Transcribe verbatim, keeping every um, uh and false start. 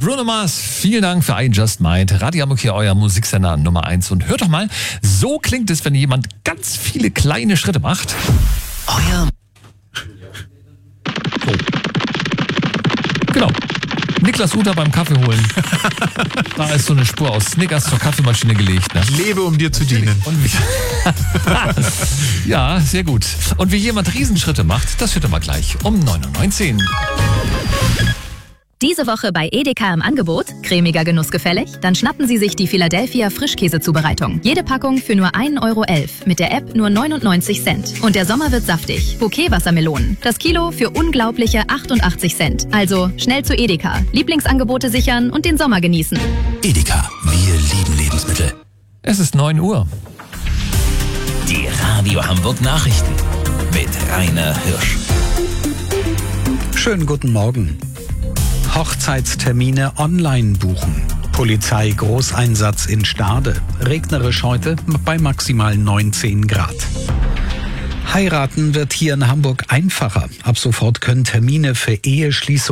Bruno Mars, vielen Dank für I Just Might. Radio Hamburg hier, euer Musiksender Nummer eins. Und hört doch mal, so klingt es, wenn jemand ganz viele kleine Schritte macht. Euer... Oh. Genau. Niklas Uter beim Kaffee holen. Da ist so eine Spur aus Snickers zur Kaffeemaschine gelegt. Ne? Lebe, um dir zu dienen. Und wie ja, sehr gut. Und wie jemand Riesenschritte macht, das hört ihr mal gleich um neun Uhr neunzehn. Diese Woche bei Edeka im Angebot, cremiger Genuss gefällig? Dann schnappen Sie sich die Philadelphia Frischkäsezubereitung. Jede Packung für nur ein Euro elf, mit der App nur neunundneunzig Cent. Und der Sommer wird saftig. Bouquet-Wassermelonen. Das Kilo für unglaubliche achtundachtzig Cent. Also schnell zu Edeka. Lieblingsangebote sichern und den Sommer genießen. Edeka, wir lieben Lebensmittel. Es ist neun Uhr. Die Radio Hamburg Nachrichten mit Rainer Hirsch. Schönen guten Morgen. Hochzeitstermine online buchen. Polizei Großeinsatz in Stade. Regnerisch heute bei maximal neunzehn Grad. Heiraten wird hier in Hamburg einfacher. Ab sofort können Termine für Eheschließung